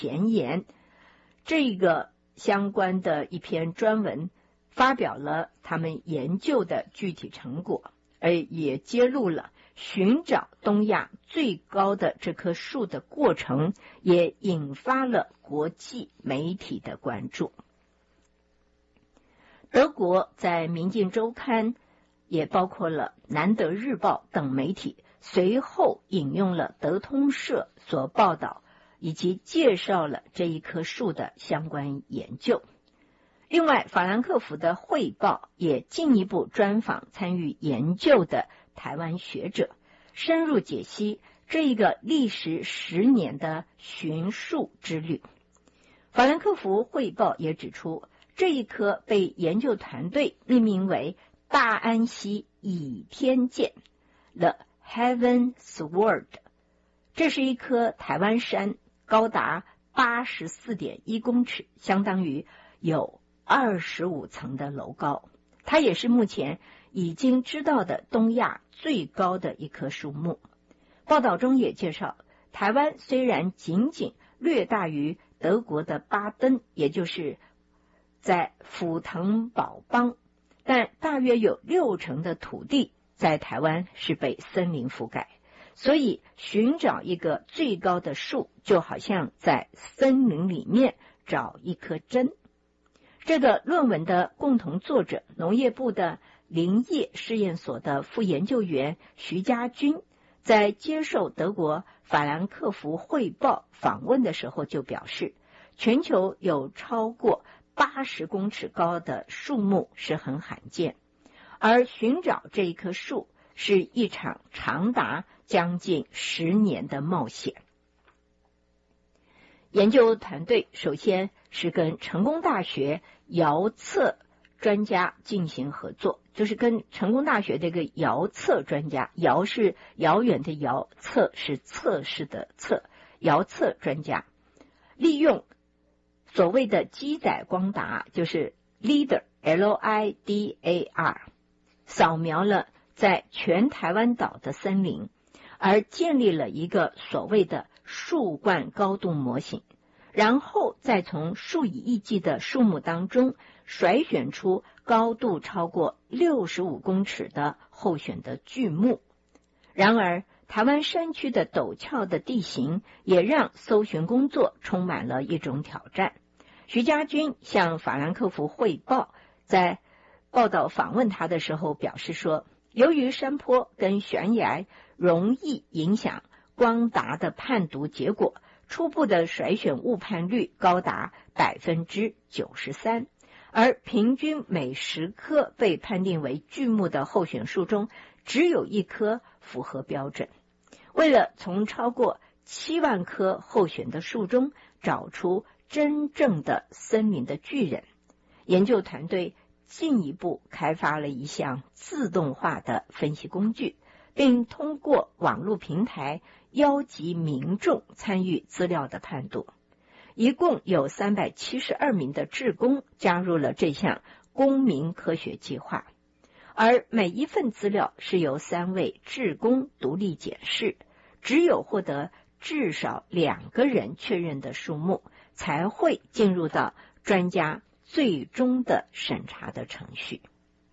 前言，这个相关的一篇专文发表了他们研究的具体成果，而也揭露了寻找东亚最高的这棵树的过程，也引发了国际媒体的关注。德国在《民进周刊》也包括了《南德日报》等媒体，随后引用了德通社所报道以及介绍了这一棵树的相关研究。另外，法兰克福的汇报也进一步专访参与研究的台湾学者，深入解析这一个历时10年的寻树之旅。法兰克福汇报也指出，这一棵被研究团队命名为大安溪倚天剑 The Heaven Sword， 这是一棵台湾山，高达84.1公尺，相当于有25层的楼高。它也是目前已经知道的东亚最高的一棵树木。报道中也介绍，台湾虽然仅仅略大于德国的巴登，也就是在符腾堡邦，但大约有60%的土地在台湾是被森林覆盖，所以寻找一个最高的树，就好像在森林里面找一颗针。这个论文的共同作者，农业部的林业试验所的副研究员徐家军，在接受德国法兰克福汇报访问的时候就表示，全球有超过80公尺高的树木是很罕见，而寻找这一棵树是一场长达将近10年的冒险。研究团队首先是跟成功大学遥测专家进行合作，就是跟成功大学这个遥测专家，遥是遥远的遥，测是测试的测，遥测专家利用所谓的机载光达，就是 LIDAR LIDAR， 扫描了在全台湾岛的森林，而建立了一个所谓的树冠高度模型，然后再从数以亿计的树木当中甩选出高度超过65公尺的候选的巨木。然而台湾山区的陡峭的地形也让搜寻工作充满了一种挑战。徐家军向法兰克福汇报在报道访问他的时候表示说，由于山坡跟悬崖容易影响光达的判读结果，初步的甩选误判率高达 93%， 而平均每10棵被判定为巨木的候选树中，只有1棵符合标准。为了从超过7万棵候选的树中找出真正的森林的巨人，研究团队进一步开发了一项自动化的分析工具，并通过网络平台邀集民众参与资料的判读。一共有372名的志工加入了这项公民科学计划，而每一份资料是由3位志工独立检视，只有获得至少2个人确认的树木，才会进入到专家最终的审查的程序。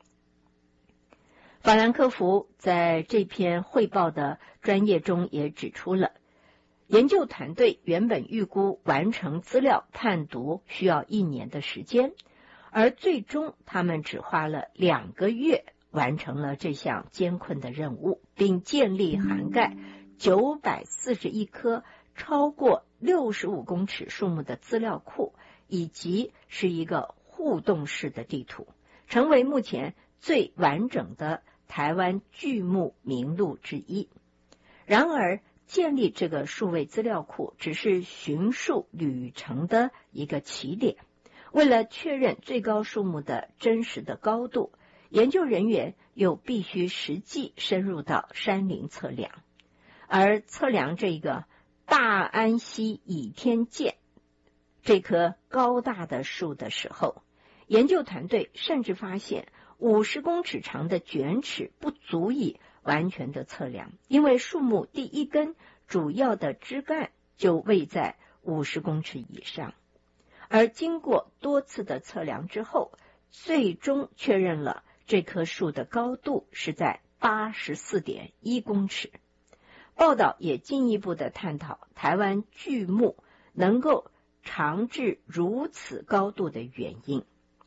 法兰克福在这篇汇报的专页中也指出了，研究团队原本预估完成资料判读需要1年的时间，而最终他们只花了2个月完成了这项艰困的任务，并建立涵盖941棵超过65公尺树木的资料库，以及是一个互动式的地图，成为目前最完整的台湾巨木名录之一。然而，建立这个数位资料库只是寻树旅程的一个起点。为了确认最高树木的真实的高度，研究人员又必须实际深入到山林测量。而测量这个大安溪倚天剑这棵高大的树的时候，研究团队甚至发现50公尺长的卷尺不足以完全的测量，因为树木第一根主要的枝干就位在 50公尺以上。而经过多次的测量之后，最终确认了这棵树的高度是在84.1公尺。报道也进一步的探讨台湾巨木能够长至如此高度的原因。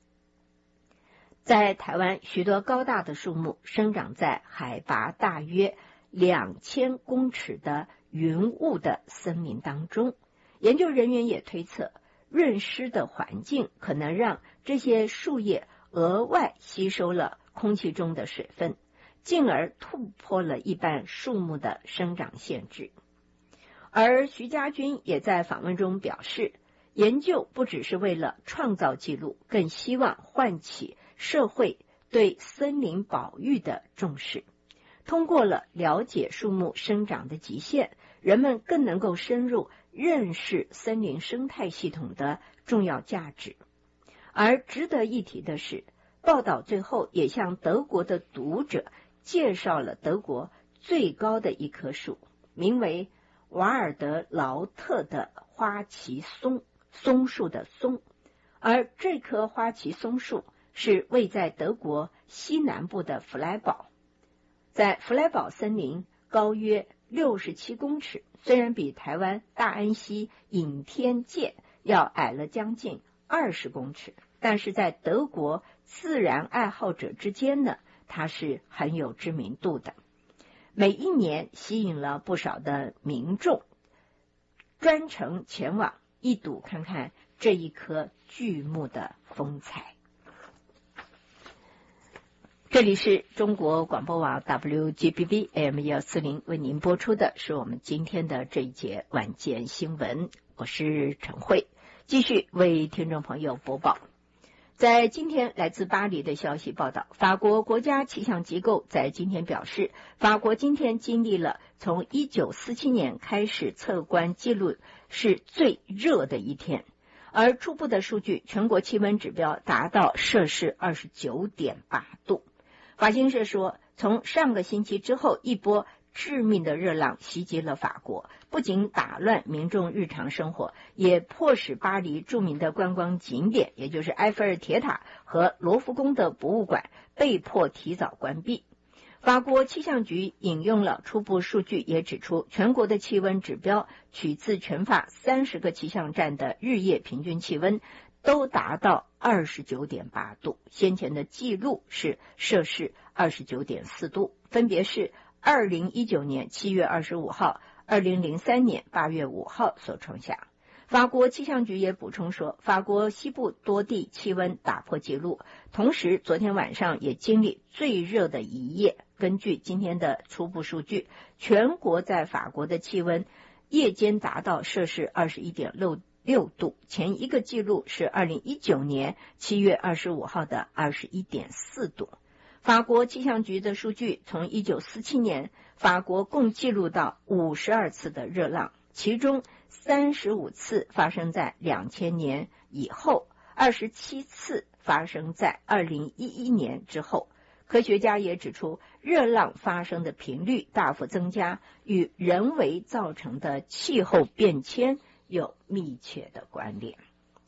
在台湾，许多高大的树木生长在海拔大约2000公尺的云雾的森林当中。研究人员也推测，润湿的环境可能让这些树叶额外吸收了空气中的水分，进而突破了一般树木的生长限制。而徐家军也在访问中表示，研究不只是为了创造记录，更希望唤起社会对森林保育的重视。通过了了解树木生长的极限，人们更能够深入认识森林生态系统的重要价值。而值得一提的是，报道最后也向德国的读者介绍了德国最高的一棵树，名为瓦尔德劳特的花旗松，松树的松。而这棵花旗松树是位在德国西南部的弗莱堡，在弗莱堡森林高约67公尺，虽然比台湾大安溪隐天界要矮了将近20公尺，但是在德国自然爱好者之间呢，它是很有知名度的。每一年吸引了不少的民众专程前往一睹看看这一棵巨木的风采。这里是中国广播网 WGBB AM140 为您播出的是我们今天的这一节晚间新闻，我是陈慧，继续为听众朋友播报。在今天来自巴黎的消息报道，法国国家气象机构在今天表示，法国今天经历了从1947年开始测观记录是最热的一天，而初步的数据，全国气温指标达到摄氏 29.8 度。法新社说，从上个星期之后，一波致命的热浪袭击了法国，不仅打乱民众日常生活，也迫使巴黎著名的观光景点，也就是埃菲尔铁塔和罗浮宫的博物馆被迫提早关闭。法国气象局引用了初步数据，也指出全国的气温指标取自全法30个气象站的日夜平均气温都达到 29.8 度，先前的记录是摄氏 29.4 度，分别是2019年7月25号、2003年8月5号所创下。法国气象局也补充说，法国西部多地气温打破纪录，同时昨天晚上也经历最热的一夜。根据今天的初步数据，全国在法国的气温夜间达到摄氏 21.6 度，前一个记录是2019年7月25号的 21.4 度。法国气象局的数据，从1947年法国共记录到52次的热浪，其中35次发生在2000年以后，27次发生在2011年之后。科学家也指出，热浪发生的频率大幅增加，与人为造成的气候变迁有密切的关联。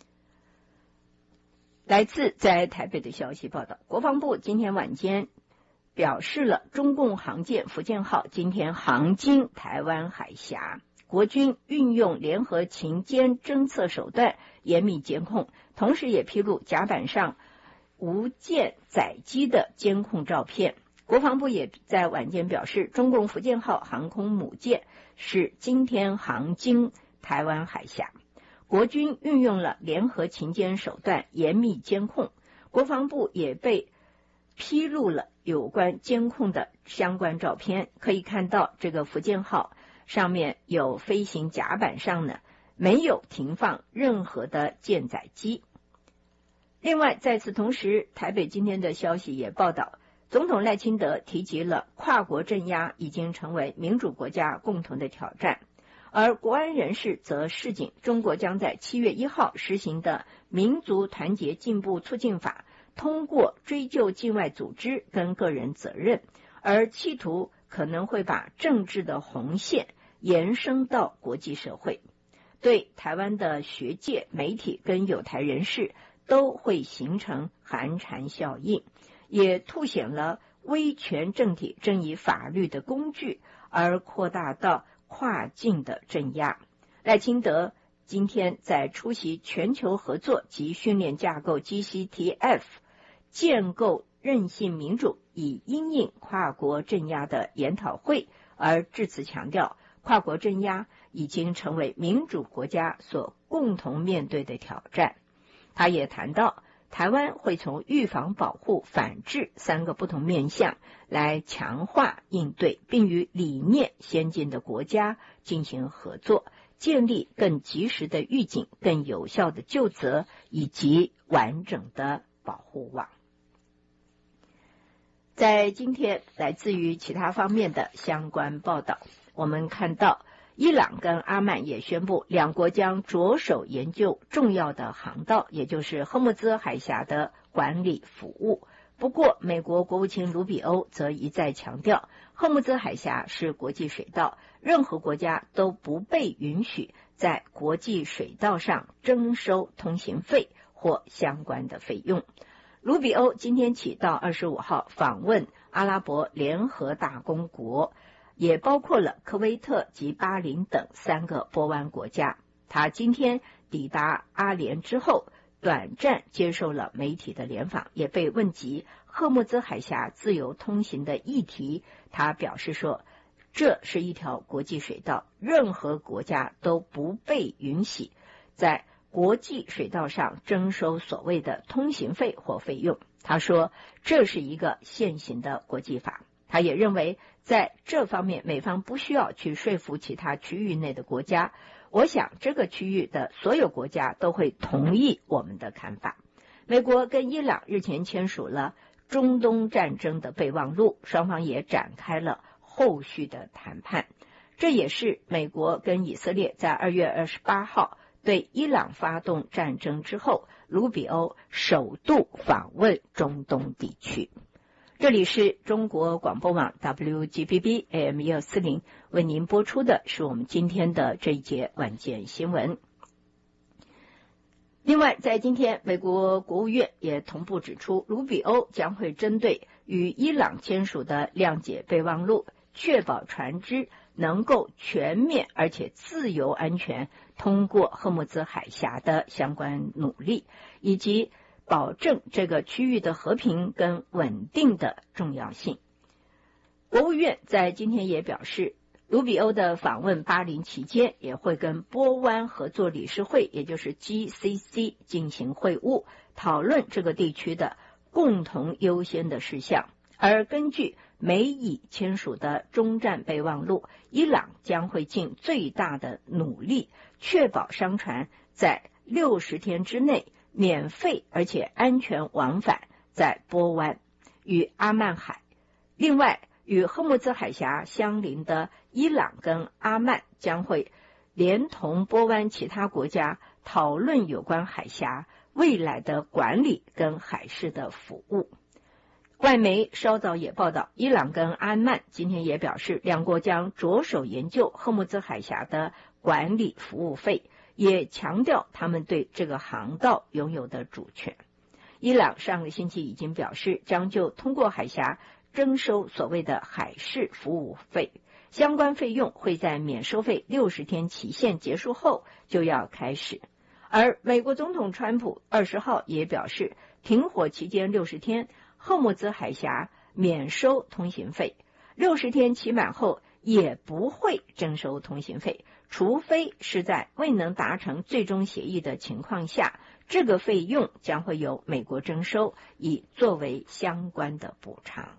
来自在台北的消息报道，国防部今天晚间表示了，中共航舰福建号今天航经台湾海峡，国军运用联合勤监侦测手段严密监控，同时也披露甲板上无舰载机的监控照片。国防部也在晚间表示，中共福建号航空母舰是今天航经台湾海峡，国军运用了联合勤监手段严密监控。国防部也被披露了有关监控的相关照片，可以看到这个福建号上面有飞行甲板上呢没有停放任何的舰载机。另外，在此同时，台北今天的消息也报道，总统赖清德提及了跨国镇压已经成为民主国家共同的挑战，而国安人士则示警，中国将在7月1号实行的民族团结进步促进法通过追究境外组织跟个人责任，而企图可能会把政治的红线延伸到国际社会。 对台湾的学界、媒体跟友台人士都会形成寒蝉效应，也凸显了威权政体正以法律的工具而扩大到跨境的镇压。赖清德今天在出席全球合作及训练架构 GCTF 建构韧性民主以因应跨国镇压的研讨会，而致辞强调，跨国镇压已经成为民主国家所共同面对的挑战。他也谈到，台湾会从预防、保护、反制3个不同面向来强化应对，并与理念先进的国家进行合作，建立更及时的预警、更有效的究责以及完整的保护网。在今天来自于其他方面的相关报道，我们看到伊朗跟阿曼也宣布，两国将着手研究重要的航道，也就是荷姆兹海峡的管理服务。不过，美国国务卿卢比欧则一再强调，荷姆兹海峡是国际水道，任何国家都不被允许在国际水道上征收通行费或相关的费用。卢比欧今天起到25号访问阿拉伯联合大公国，也包括了科威特及巴林等3个波湾国家。他今天抵达阿联之后，短暂接受了媒体的联访，也被问及荷姆兹海峡自由通行的议题。他表示说，这是一条国际水道，任何国家都不被允许在国际水道上征收所谓的通行费或费用。他说，这是一个现行的国际法。他也认为，在这方面美方不需要去说服其他区域内的国家。我想这个区域的所有国家都会同意我们的看法。美国跟伊朗日前签署了中东战争的备忘录，双方也展开了后续的谈判。这也是美国跟以色列在2月28号对伊朗发动战争之后，卢比欧首度访问中东地区。这里是中国广播网 WGBB AM 1240，为您播出的是我们今天的这一节晚间新闻。另外，在今天，美国国务院也同步指出，卢比欧将会针对与伊朗签署的谅解备忘录，确保船只能够全面而且自由安全通过荷姆兹海峡的相关努力，以及保证这个区域的和平跟稳定的重要性。国务院在今天也表示，卢比欧的访问巴林期间，也会跟波湾合作理事会，也就是 GCC 进行会晤，讨论这个地区的共同优先的事项。而根据美以签署的中战备忘录，伊朗将会尽最大的努力，确保商船在60天之内免费而且安全往返在波湾与阿曼海。另外，与荷姆兹海峡相邻的伊朗跟阿曼将会连同波湾其他国家讨论有关海峡未来的管理跟海事的服务。外媒稍早也报道，伊朗跟阿曼今天也表示，两国将着手研究荷姆兹海峡的管理服务费，也强调他们对这个航道拥有的主权。伊朗上个星期已经表示，将就通过海峡征收所谓的海事服务费，相关费用会在免收费60天期限结束后就要开始。而美国总统川普20号也表示，停火期间60天，荷姆兹海峡免收通行费，60天期满后也不会征收通行费，除非是在未能达成最终协议的情况下，这个费用将会由美国征收，以作为相关的补偿。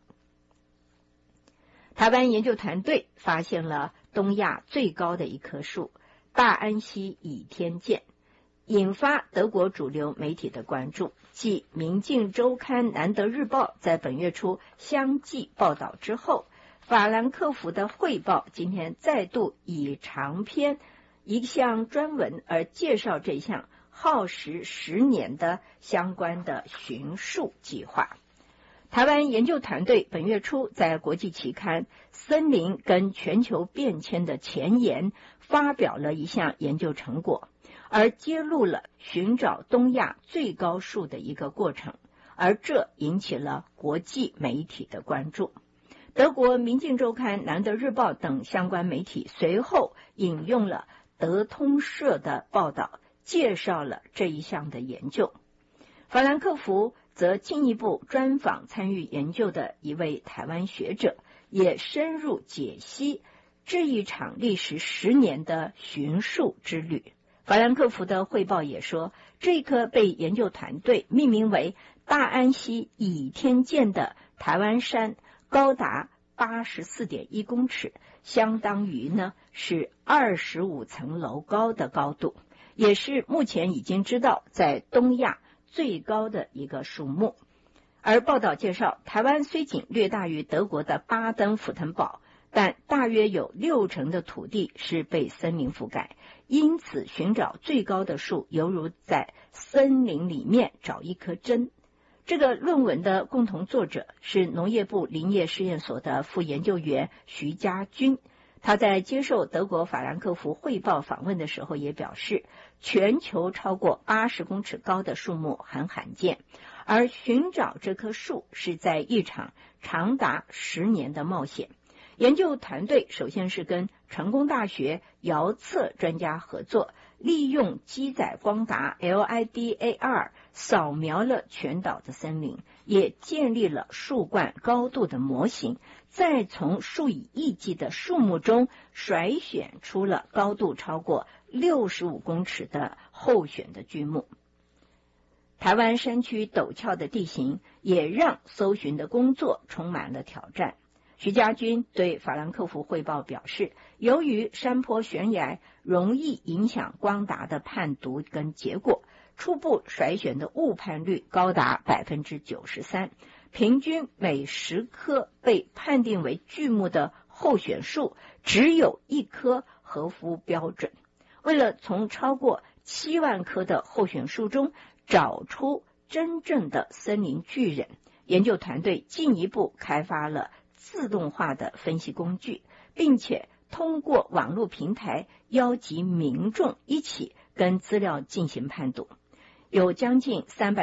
台湾研究团队发现了东亚最高的一棵树——大安溪倚天剑，引发德国主流媒体的关注。继《明镜周刊》、《南德日报》在本月初相继报道之后，法兰克福的汇报今天再度以长篇一项专文而介绍这项耗时10年的相关的寻树计划。 台湾研究团队本月初在国际期刊《森林跟全球变迁》的前言发表了一项研究成果，而揭露了寻找东亚最高树的一个过程，而这引起了国际媒体的关注。德国《明镜周刊》、《南德日报》等相关媒体随后引用了德通社的报道，介绍了这一项的研究。法兰克福则进一步专访参与研究的一位台湾学者，也深入解析这一场历时10年的寻树之旅。法兰克福的汇报也说，这棵被研究团队命名为大安溪倚天剑的台湾山高达84.1公尺，相当于是25层楼高的高度，也是目前已经知道在东亚最高的一个树木。而报道介绍，台湾虽仅略大于德国的巴登符腾堡，但大约有60%的土地是被森林覆盖，因此寻找最高的树犹如在森林里面找一颗针。这个论文的共同作者是农业部林业试验所的副研究员徐家军，他在接受德国法兰克福汇报访问的时候也表示，全球超过80公尺高的树木很罕见，而寻找这棵树是在一场长达10年的冒险。研究团队首先是跟成功大学遥测专家合作，利用机载光达 LIDAR 扫描了全岛的森林，也建立了树冠高度的模型，再从数以亿计的树木中甩选出了高度超过65公尺的候选的巨木。台湾山区陡峭的地形也让搜寻的工作充满了挑战。徐家军对法兰克福汇报表示，由于山坡悬崖容易影响光达的判读跟结果，初步甩选的误判率高达 93%， 平均每10棵被判定为巨木的候选树只有1棵合乎标准。为了从超过7万棵的候选树中找出真正的森林巨人，研究团队进一步开发了自动化的分析工具，并且通过网络平台邀集民众一起跟资料进行判读。有将近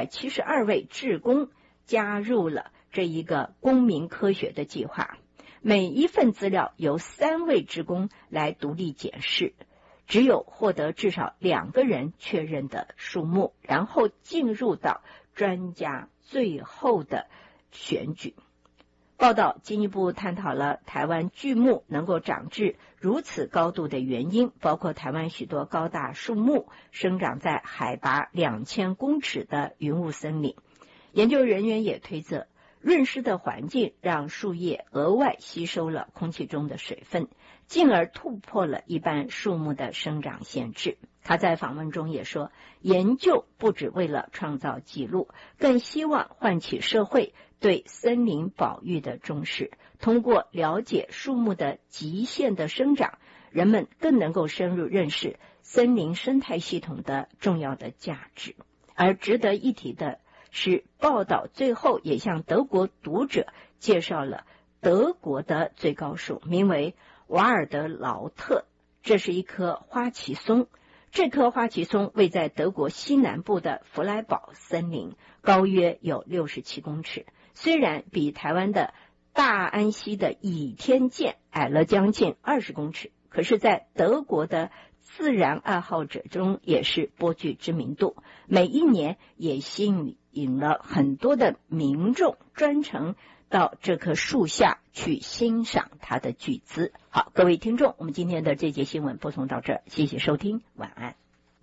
372位志工加入了这一个公民科学的计划，每一份资料由3位志工来独立检视，只有获得至少2个人确认的树木，然后进入到专家最后的选举。报道进一步探讨了台湾巨木能够长至如此高度的原因，包括台湾许多高大树木生长在海拔2000公尺的云雾森林。研究人员也推测，润湿的环境让树叶额外吸收了空气中的水分，进而突破了一般树木的生长限制。他在访问中也说，研究不只为了创造记录，更希望唤起社会对森林保育的重视。通过了解树木的极限的生长，人们更能够深入认识森林生态系统的重要的价值。而值得一提的是，报道最后也向德国读者介绍了德国的最高树，名为瓦尔德劳特，这是一棵花旗松。这棵花旗松位在德国西南部的弗莱堡森林，高约有67公尺。虽然比台湾的大安溪的倚天剑矮了将近20公尺，可是在德国的自然爱好者中也是颇具知名度，每一年也吸引了很多的民众专程到这棵树下去欣赏它的巨姿。好，各位听众，我们今天的这节新闻播送到这儿，谢谢收听，晚安。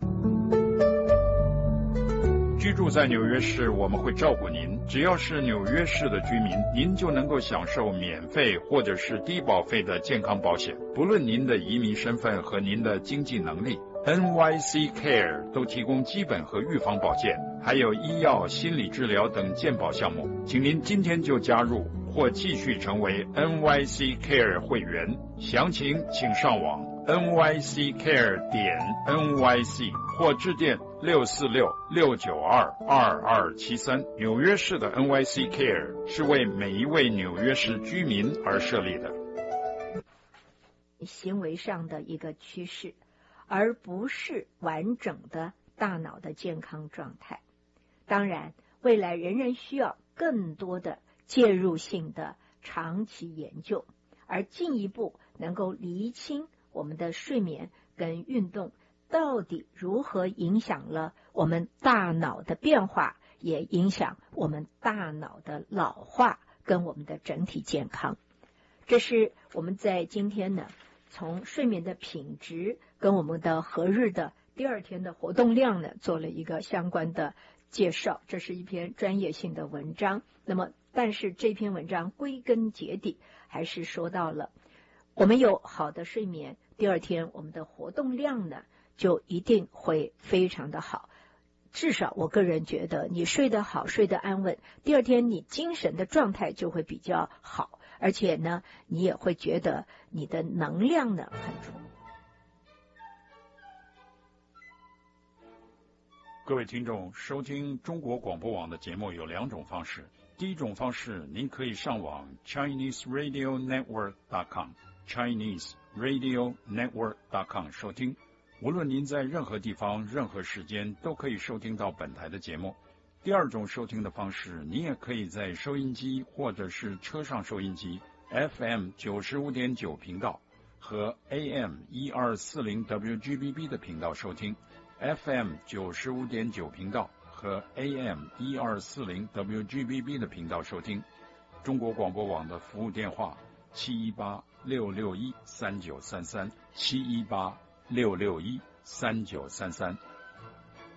居住在纽约市，我们会照顾您。只要是纽约市的居民，您就能够享受免费或者是低保费的健康保险，不论您的移民身份和您的经济能力。NYC Care 都提供基本和预防保健，还有医药、心理治疗等健保项目。请您今天就加入或继续成为 NYC Care 会员，详情请上网 nyccare.nyc 或致电646-692-2273。纽约市的 NYC Care 是为每一位纽约市居民而设立的。 行为上的一个趋势，而不是完整的大脑的健康状态。当然，未来仍然需要更多的介入性的长期研究，而进一步能够厘清我们的睡眠跟运动到底如何影响了我们大脑的变化，也影响我们大脑的老化跟我们的整体健康。这是我们在今天呢，从睡眠的品质跟我们的合日的第二天的活动量呢，做了一个相关的介绍。这是一篇专业性的文章。那么，但是这篇文章归根结底还是说到了，我们有好的睡眠，第二天我们的活动量呢，就一定会非常的好。至少我个人觉得，你睡得好，睡得安稳，第二天你精神的状态就会比较好，而且呢，你也会觉得你的能量呢很足。 各位听众，收听中国广播网的节目有两种方式。第一种方式，您可以上网 ChineseRadioNetwork.com 收听。无论您在任何地方、任何时间，都可以收听到本台的节目。第二种收听的方式，你也可以在收音机或者是车上收音机 FM 95.9频道和 AM 1240 WGBB 的频道收听。FM 95.9频道和 AM 1240 WGBB 的频道收听。中国广播网的服务电话718-661-3933 718-661-3933。